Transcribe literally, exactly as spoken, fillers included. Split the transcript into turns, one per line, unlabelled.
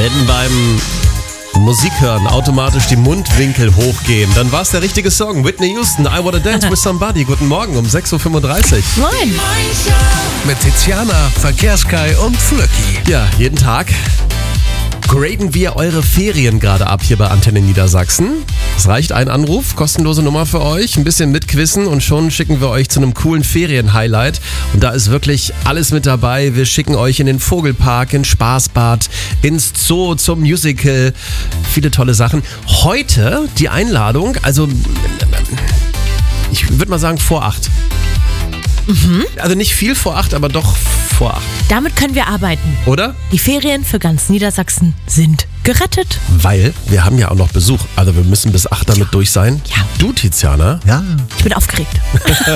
Wenn beim Musik hören automatisch die Mundwinkel hochgehen, dann war es der richtige Song. Whitney Houston, I Wanna Dance with Somebody. Guten Morgen um sechs Uhr fünfunddreißig.
Moin.
Mit Tiziana, Verkehrskai und Flöcki.
Ja, jeden Tag graden wir eure Ferien gerade ab hier bei Antenne Niedersachsen. Es reicht ein Anruf, kostenlose Nummer für euch, ein bisschen mitquissen und schon schicken wir euch zu einem coolen Ferien-Highlight. Und da ist wirklich alles mit dabei. Wir schicken euch in den Vogelpark, in Spaßbad, ins Zoo, zum Musical. Viele tolle Sachen. Heute die Einladung, also ich würde mal sagen vor acht.
Mhm.
Also nicht viel vor acht, aber doch vor acht.
Damit können wir arbeiten.
Oder?
Die Ferien für ganz Niedersachsen sind gerettet.
Weil wir haben ja auch noch Besuch. Also wir müssen bis acht damit durch sein.
Ja.
Du, Tiziana?
Ja.
Ich bin aufgeregt.